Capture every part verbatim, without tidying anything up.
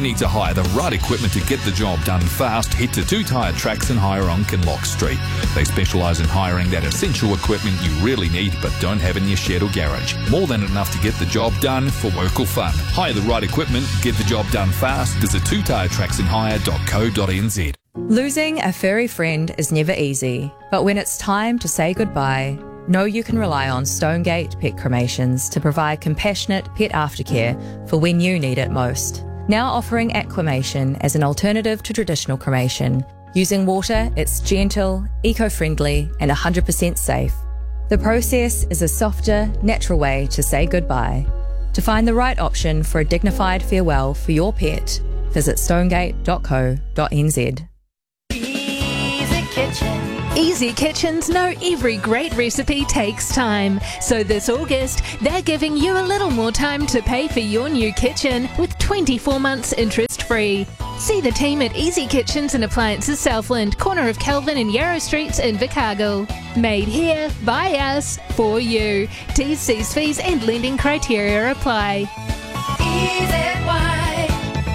need to hire the right equipment to get the job done fast, head to Two Tyre Tracks and Hire on Kinloch Street. They specialise in hiring that essential equipment you really need but don't have in your shed or garage. More than enough to get the job done for work or fun. Hire the right equipment, get the job done fast. Visit two tyre tracks and hire dot co dot n z. Losing a furry friend is never easy, but when it's time to say goodbye, know you can rely on Stonegate Pet Cremations to provide compassionate pet aftercare for when you need it most. Now offering aquamation as an alternative to traditional cremation. Using water, it's gentle, eco-friendly and one hundred percent safe. The process is a softer, natural way to say goodbye. To find the right option for a dignified farewell for your pet, visit stonegate dot co dot n z. Easy Kitchen. Easy Kitchens know every great recipe takes time. So this August, they're giving you a little more time to pay for your new kitchen with twenty-four months interest-free. See the team at Easy Kitchens and Appliances Southland, corner of Kelvin and Yarrow Streets in Invercargill. Made here, by us, for you. T's, C's, fees and lending criteria apply. Easy White.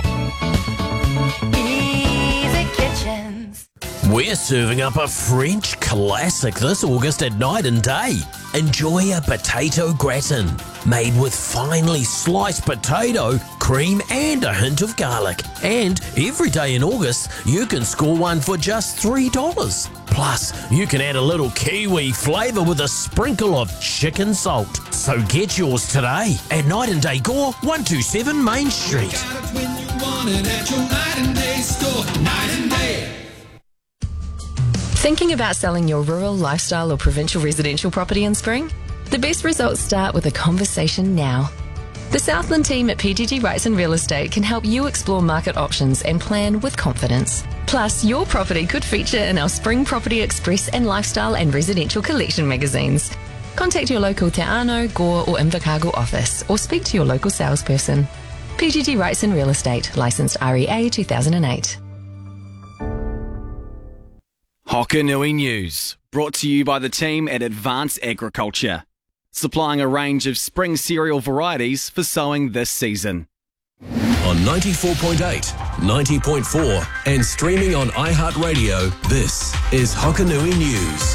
Easy Kitchens. We're serving up a French classic this August at Night and Day. Enjoy a potato gratin made with finely sliced potato, cream and a hint of garlic. And every day in August, you can score one for just three dollars. Plus, you can add a little kiwi flavour with a sprinkle of chicken salt. So get yours today at Night and Day Gore, one twenty-seven Main Street. Thinking about selling your rural, lifestyle or provincial residential property in spring? The best results start with a conversation now. The Southland team at P G G Wrightson and Real Estate can help you explore market options and plan with confidence. Plus, your property could feature in our Spring Property Express and Lifestyle and Residential Collection magazines. Contact your local Te Ano, Gore or Invercargill office or speak to your local salesperson. P G G Wrightson and Real Estate, licensed R E A two thousand eight. Hokanui News, brought to you by the team at Advanced Agriculture, supplying a range of spring cereal varieties for sowing this season. On ninety-four point eight, ninety point four and streaming on iHeartRadio, this is Hokanui News.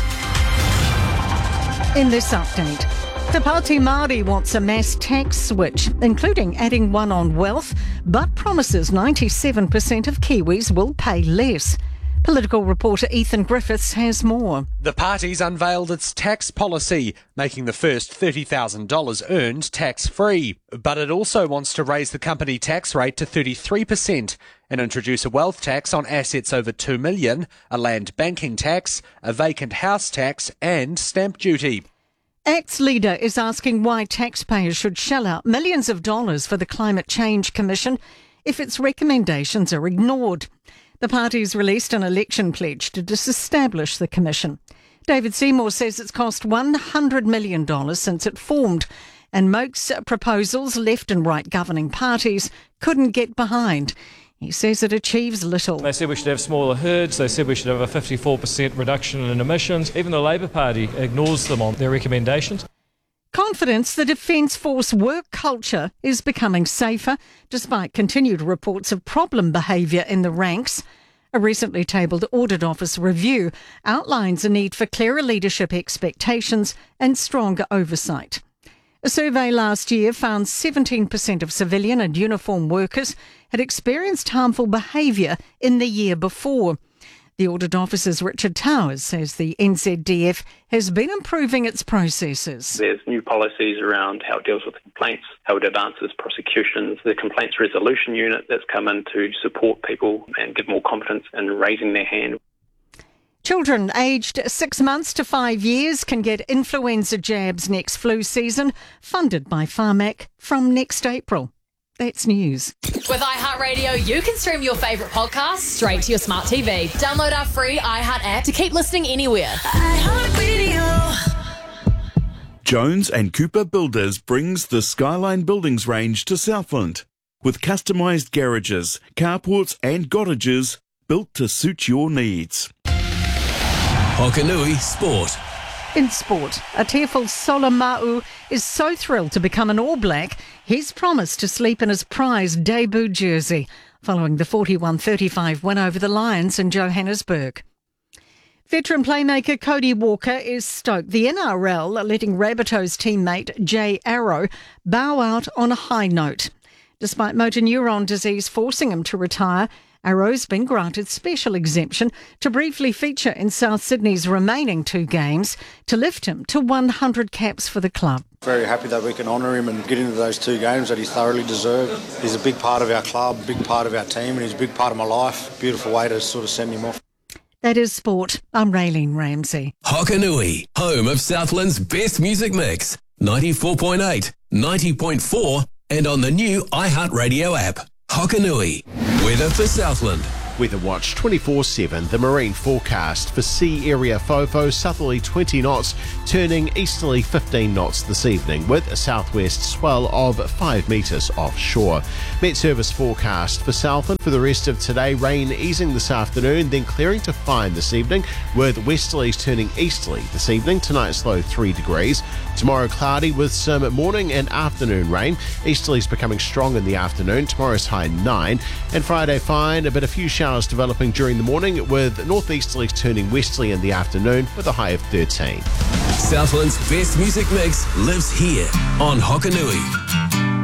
In this update, Te Pāti Māori wants a mass tax switch, including adding one on wealth, but promises ninety-seven percent of Kiwis will pay less. Political reporter Ethan Griffiths has more. The party's unveiled its tax policy, making the first thirty thousand dollars earned tax-free. But it also wants to raise the company tax rate to thirty-three percent and introduce a wealth tax on assets over two million dollars, a land banking tax, a vacant house tax and stamp duty. ACT's leader is asking why taxpayers should shell out millions of dollars for the Climate Change Commission if its recommendations are ignored. The party's released an election pledge to disestablish the commission. David Seymour says it's cost one hundred million dollars since it formed, and Moke's proposals left and right governing parties couldn't get behind. He says it achieves little. They said we should have smaller herds, they said we should have a fifty-four percent reduction in emissions. Even the Labour Party ignores them on their recommendations. Confidence the Defence Force work culture is becoming safer, despite continued reports of problem behaviour in the ranks. A recently tabled Audit Office review outlines a need for clearer leadership expectations and stronger oversight. A survey last year found seventeen percent of civilian and uniform workers had experienced harmful behaviour in the year before. The Audit Office's Richard Towers says the N Z D F has been improving its processes. There's new policies around how it deals with complaints, how it advances prosecutions, the complaints resolution unit that's come in to support people and give more confidence in raising their hand. Children aged six months to five years can get influenza jabs next flu season, funded by Pharmac from next April. That's news. With iHeartRadio, you can stream your favourite podcasts straight to your smart T V. Download our free iHeart app to keep listening anywhere. iHeartRadio. Jones and Cooper Builders brings the Skyline Buildings range to Southland with customised garages, carports and cottages built to suit your needs. Hokanui Sport. In sport, a tearful Solomau is so thrilled to become an All Black, he's promised to sleep in his prized debut jersey. following the forty-one thirty-five win over the Lions in Johannesburg. Veteran playmaker Cody Walker is stoked. The N R L letting Rabbitohs teammate Jay Arrow bow out on a high note. Despite motor neuron disease forcing him to retire, Arrow's been granted special exemption to briefly feature in South Sydney's remaining two games to lift him to one hundred caps for the club. Very happy that we can honour him and get into those two games that he thoroughly deserved. He's a big part of our club, big part of our team, and he's a big part of my life. Beautiful way to sort of send him off. That is sport. I'm Raylene Ramsey. Hokanui, home of Southland's best music mix. ninety-four point eight, ninety point four and on the new iHeartRadio app. Hokanui. Weather for Southland. Weather Watch twenty-four seven, the marine forecast for sea area FOFO, southerly twenty knots, turning easterly fifteen knots this evening with a southwest swell of five metres offshore. Met Service forecast for Southland for the rest of today, rain easing this afternoon, then clearing to fine this evening with westerlies turning easterly this evening, tonight's low three degrees. Tomorrow cloudy with some morning and afternoon rain, easterlies becoming strong in the afternoon, tomorrow's high nine, and Friday fine, but a few showers developing during the morning with northeasterlies turning westerly in the afternoon with a high of thirteen. Southland's best music mix lives here on Hokanui.